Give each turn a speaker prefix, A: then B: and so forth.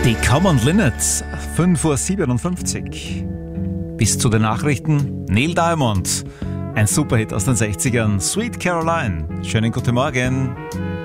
A: Die Common Linnets, 5:57 Uhr. Bis zu den Nachrichten Neil Diamond, ein Superhit aus den 60ern, Sweet Caroline. Schönen guten Morgen.